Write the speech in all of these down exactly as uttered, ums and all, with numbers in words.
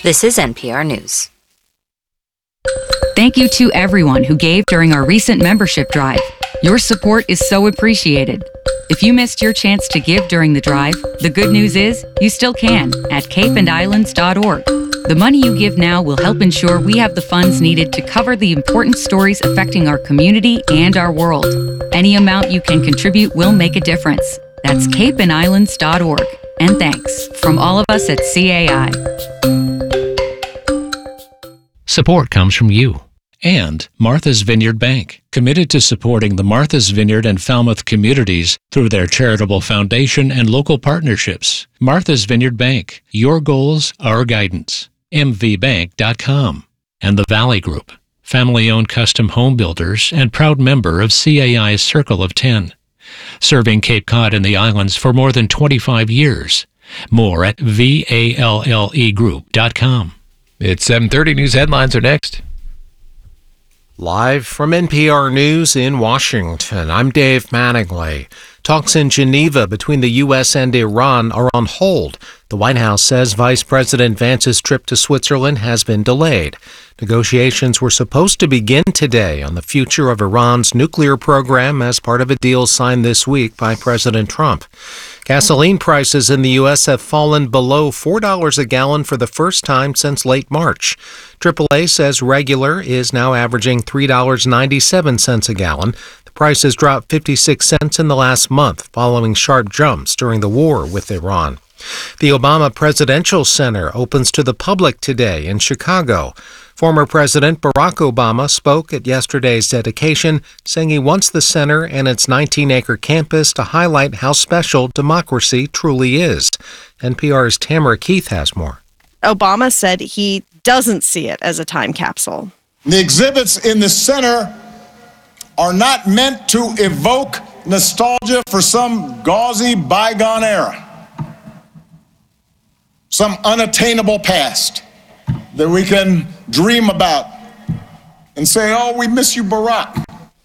This is N P R News. Thank you to everyone who gave during our recent membership drive. Your support is so appreciated. If you missed your chance to give during the drive, the good news is you still can at cape and islands dot org. The money you give now will help ensure we have the funds needed to cover the important stories affecting our community and our world. Any amount you can contribute will make a difference. That's cape and islands dot org. And thanks from all of us at C A I. Support comes from you. And Martha's Vineyard Bank, committed to supporting the Martha's Vineyard and Falmouth communities through their charitable foundation and local partnerships. Martha's Vineyard Bank, your goals, our guidance. m v bank dot com. And the Valley Group, family-owned custom home builders and proud member of C A I's Circle of Ten, serving Cape Cod and the islands for more than twenty-five years. More at valle group dot com. It's seven thirty. News headlines are next. Live from N P R News in Washington, I'm Dave Mattingly. Talks in Geneva between the U S and Iran are on hold. The White House says Vice President Vance's trip to Switzerland has been delayed. Negotiations were supposed to begin today on the future of Iran's nuclear program as part of a deal signed this week by President Trump. Gasoline prices in the U S have fallen below four dollars a gallon for the first time since late March. triple A says regular is now averaging three dollars and ninety-seven cents a gallon. The price has dropped fifty-six cents in the last month, following sharp jumps during the war with Iran. The Obama Presidential Center opens to the public today in Chicago. Former President Barack Obama spoke at yesterday's dedication, saying he wants the center and its nineteen-acre campus to highlight how special democracy truly is. N P R's Tamara Keith has more. Obama said he doesn't see it as a time capsule. The exhibits in the center are not meant to evoke nostalgia for some gauzy bygone era, some unattainable past that we can dream about and say, oh, we miss you, Barack.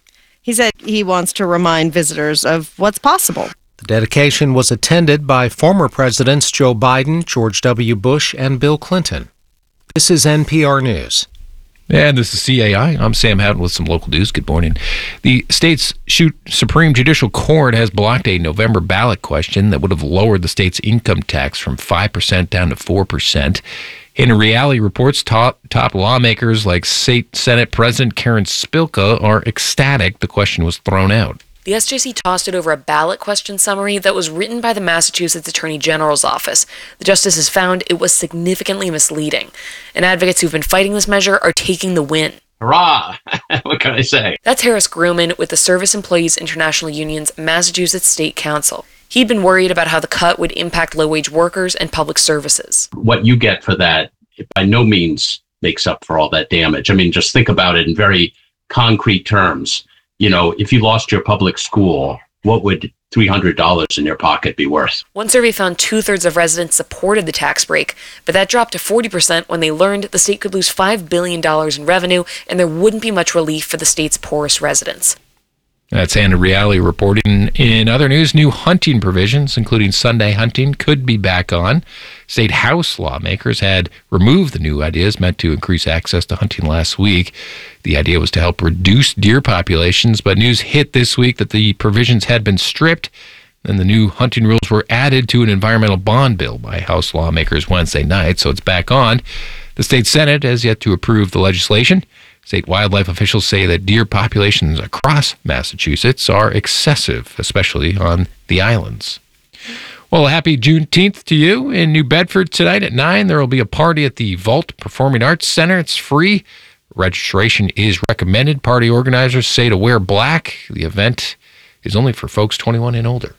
He said he wants to remind visitors of what's possible. The dedication was attended by former presidents Joe Biden, George W. Bush, and Bill Clinton. This is N P R News. And this is C A I. I'm Sam Houghton with some local news. Good morning. The state's Supreme Judicial Court has blocked a November ballot question that would have lowered the state's income tax from five percent down to four percent. In reality reports, top, top lawmakers like State Senate President Karen Spilka are ecstatic the question was thrown out. The S J C tossed it over a ballot question summary that was written by the Massachusetts Attorney General's office. The justices found it was significantly misleading, and advocates who've been fighting this measure are taking the win. Hurrah! What can I say? That's Harris Grumman with the Service Employees International Union's Massachusetts State Council. He'd been worried about how the cut would impact low-wage workers and public services. What you get for that, it by no means makes up for all that damage. I mean, just think about it in very concrete terms. You know, if you lost your public school, what would three hundred dollars in your pocket be worth? One survey found two-thirds of residents supported the tax break, but that dropped to forty percent when they learned the state could lose five billion dollars in revenue and there wouldn't be much relief for the state's poorest residents. That's Anna Reale reporting. In other news, new hunting provisions, including Sunday hunting, could be back on. State House lawmakers had removed the new ideas meant to increase access to hunting last week. The idea was to help reduce deer populations, but news hit this week that the provisions had been stripped, and the new hunting rules were added to an environmental bond bill by House lawmakers Wednesday night, so it's back on. The state Senate has yet to approve the legislation. State wildlife officials say that deer populations across Massachusetts are excessive, especially on the islands. Well, happy Juneteenth to you. In New Bedford tonight at nine, there will be a party at the Vault Performing Arts Center. It's free. Registration is recommended. Party organizers say to wear black. The event is only for folks twenty-one and older.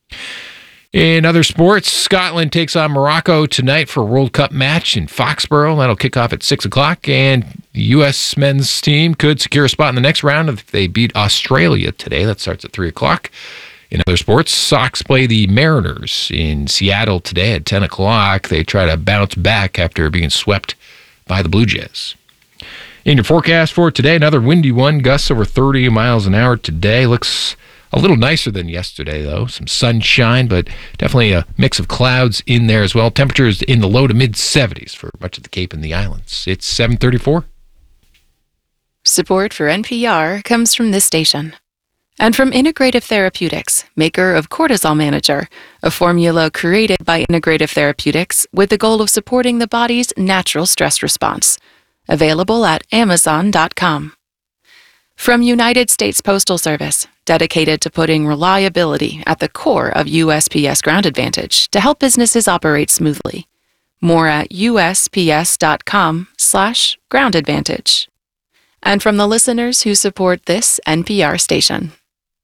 In other sports, Scotland takes on Morocco tonight for a World Cup match in Foxborough. That'll kick off at six o'clock, and the U S men's team could secure a spot in the next round if they beat Australia today. That starts at three o'clock. In other sports, Sox play the Mariners in Seattle today at ten o'clock. They try to bounce back after being swept by the Blue Jays. In your forecast for today, another windy one, gusts over thirty miles an hour today. Looks A little nicer than yesterday, though. Some sunshine, but definitely a mix of clouds in there as well. Temperatures in the low to mid seventies for much of the Cape and the islands. It's seven thirty-four. Support for N P R comes from this station. And from Integrative Therapeutics, maker of Cortisol Manager, a formula created by Integrative Therapeutics with the goal of supporting the body's natural stress response. Available at amazon dot com. From United States Postal Service, dedicated to putting reliability at the core of U S P S Ground Advantage to help businesses operate smoothly. More at usps.com slash ground advantage. And from the listeners who support this N P R station.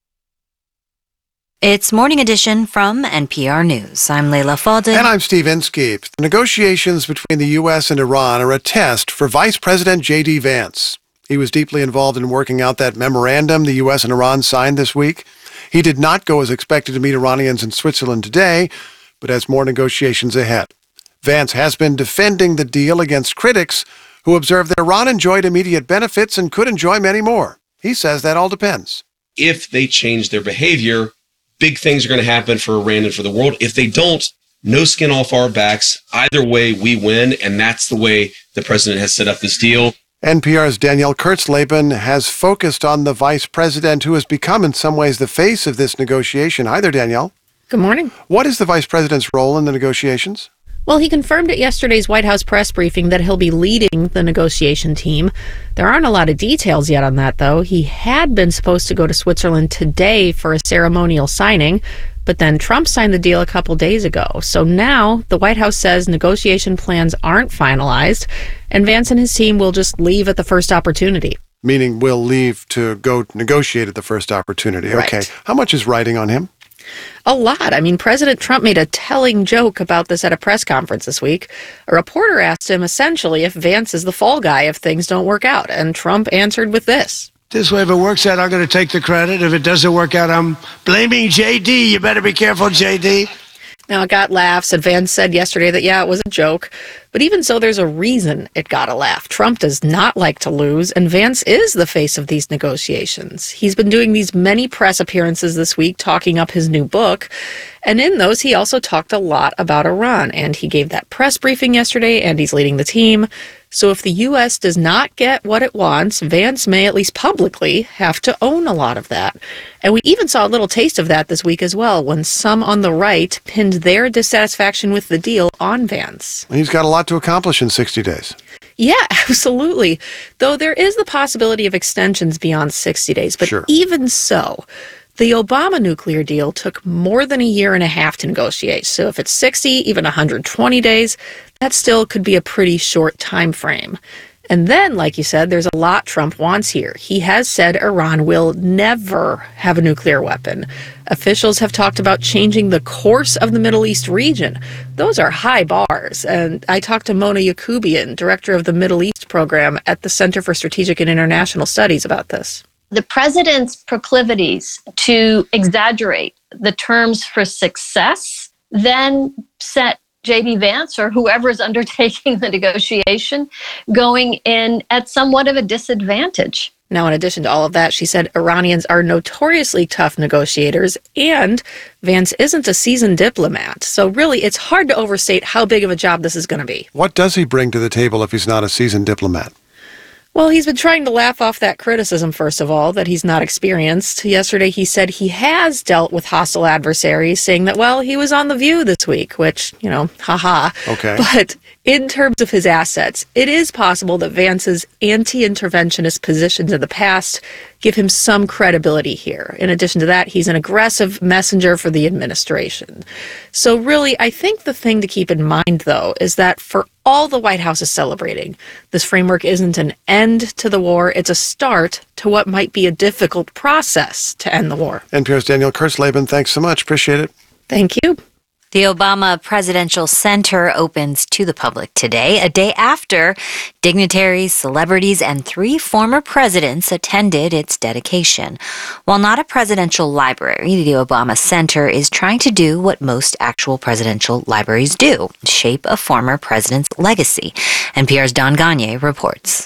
It's Morning Edition from N P R News. I'm Leila Fadel. And I'm Steve Inskeep. The negotiations between the U S and Iran are a test for Vice President J D. Vance. He was deeply involved in working out that memorandum the U S and Iran signed this week. He did not go as expected to meet Iranians in Switzerland today, but has more negotiations ahead. Vance has been defending the deal against critics who observe that Iran enjoyed immediate benefits and could enjoy many more. He says that all depends. If they change their behavior, big things are going to happen for Iran and for the world. If they don't, no skin off our backs. Either way, we win, and that's the way the president has set up this deal. N P R's Danielle Kurtzleben has focused on the vice president who has become in some ways the face of this negotiation. Hi there, Danielle. Good morning. What is the vice president's role in the negotiations? Well, he confirmed at yesterday's White House press briefing that he'll be leading the negotiation team. There aren't a lot of details yet on that, though. He had been supposed to go to Switzerland today for a ceremonial signing, but then Trump signed the deal a couple days ago. So now the White House says negotiation plans aren't finalized, and Vance and his team will just leave at the first opportunity. Meaning we'll leave to go negotiate at the first opportunity. Right. Okay. How much is riding on him? A lot. I mean, President Trump made a telling joke about this at a press conference this week. A reporter asked him essentially if Vance is the fall guy if things don't work out, and Trump answered with this. This way, if it works out, I'm going to take the credit. If it doesn't work out, I'm blaming J D. You better be careful, J D. Now, it got laughs, and Vance said yesterday that, yeah, it was a joke. But even so, there's a reason it got a laugh. Trump does not like to lose, and Vance is the face of these negotiations. He's been doing these many press appearances this week talking up his new book. And in those, he also talked a lot about Iran. And he gave that press briefing yesterday, and he's leading the team. So if the U S does not get what it wants, Vance may, at least publicly, have to own a lot of that. And we even saw a little taste of that this week as well, when some on the right pinned their dissatisfaction with the deal on Vance. He's got a lot to accomplish in sixty days. Yeah, absolutely. Though there is the possibility of extensions beyond sixty days. But sure. Even so, the Obama nuclear deal took more than a year and a half to negotiate. So if it's sixty, even one hundred twenty days, that still could be a pretty short time frame. And then, like you said, there's a lot Trump wants here. He has said Iran will never have a nuclear weapon. Officials have talked about changing the course of the Middle East region. Those are high bars. And I talked to Mona Yacoubian, director of the Middle East program at the Center for Strategic and International Studies, about this. The president's proclivities to exaggerate the terms for success then set J D. Vance or whoever is undertaking the negotiation going in at somewhat of a disadvantage. Now, in addition to all of that, she said Iranians are notoriously tough negotiators, and Vance isn't a seasoned diplomat. So really, it's hard to overstate how big of a job this is going to be. What does he bring to the table if he's not a seasoned diplomat? Well, he's been trying to laugh off that criticism, first of all, that he's not experienced. Yesterday, he said he has dealt with hostile adversaries, saying that, well, he was on The View this week, which, you know, haha. Okay. But in terms of his assets, it is possible that Vance's anti-interventionist positions in the past give him some credibility here. In addition to that, he's an aggressive messenger for the administration. So really, I think the thing to keep in mind, though, is that for all the White House is celebrating, this framework isn't an end to the war, it's a start to what might be a difficult process to end the war. N P R's Danielle Kurtzleben, thanks so much. Appreciate it. Thank you. The Obama Presidential Center opens to the public today, a day after dignitaries, celebrities, and three former presidents attended its dedication. While not a presidential library, the Obama Center is trying to do what most actual presidential libraries do, shape a former president's legacy. N P R's Don Gagne reports.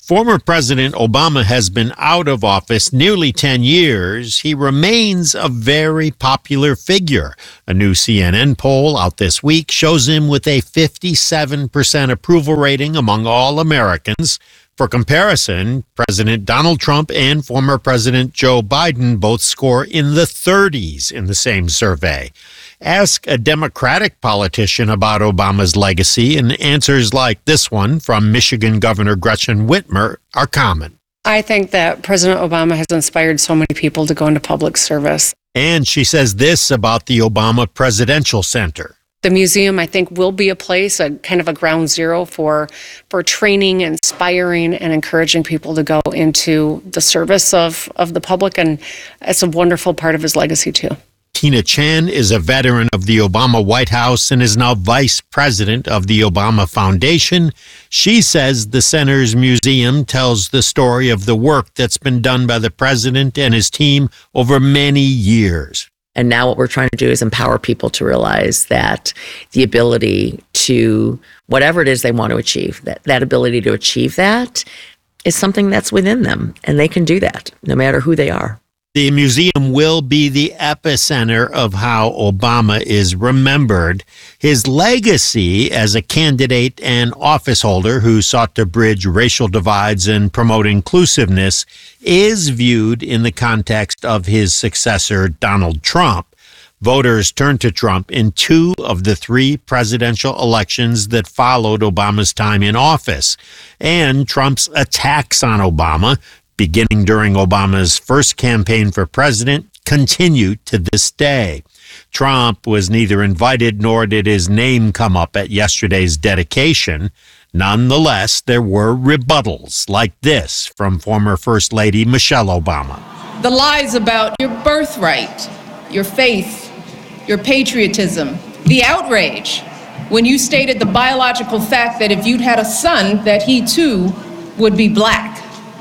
Former President Obama has been out of office nearly ten years. He remains a very popular figure. A new C N N poll out this week shows him with a fifty-seven percent approval rating among all Americans. For comparison, President Donald Trump and former President Joe Biden both score in the thirties in the same survey. Ask a Democratic politician about Obama's legacy, and answers like this one from Michigan Governor Gretchen Whitmer are common. I think that President Obama has inspired so many people to go into public service. And she says this about the Obama Presidential Center. The museum, I think, will be a place, a kind of a ground zero for for training, inspiring, and encouraging people to go into the service of, of the public. And it's a wonderful part of his legacy, too. Tina Chan is a veteran of the Obama White House and is now vice president of the Obama Foundation. She says the center's museum tells the story of the work that's been done by the president and his team over many years. And now what we're trying to do is empower people to realize that the ability to, whatever it is they want to achieve, that, that ability to achieve that is something that's within them. And they can do that no matter who they are. The museum will be the epicenter of how Obama is remembered. His legacy as a candidate and office holder who sought to bridge racial divides and promote inclusiveness is viewed in the context of his successor, Donald Trump. Voters turned to Trump in two of the three presidential elections that followed Obama's time in office. And Trump's attacks on Obama, beginning during Obama's first campaign for president, continue to this day. Trump was neither invited nor did his name come up at yesterday's dedication. Nonetheless, there were rebuttals like this from former First Lady Michelle Obama. The lies about your birthright, your faith, your patriotism, the outrage when you stated the biological fact that if you'd had a son, that he too would be black.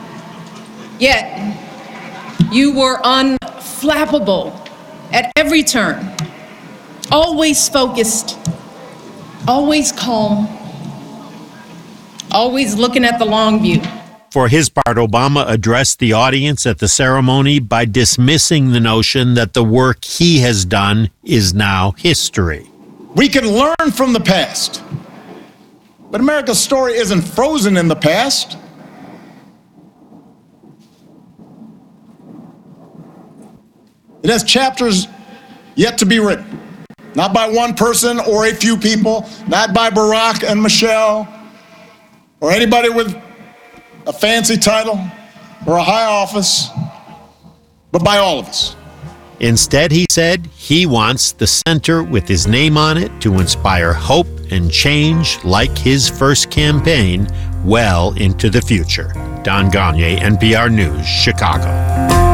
Yet, you were unflappable at every turn, always focused, always calm, always looking at the long view. For his part, Obama addressed the audience at the ceremony by dismissing the notion that the work he has done is now history. We can learn from the past, but America's story isn't frozen in the past. It has chapters yet to be written, not by one person or a few people, not by Barack and Michelle or anybody with a fancy title or a high office, but by all of us. Instead, he said he wants the center with his name on it to inspire hope and change like his first campaign well into the future. Don Gagné, N P R News, Chicago.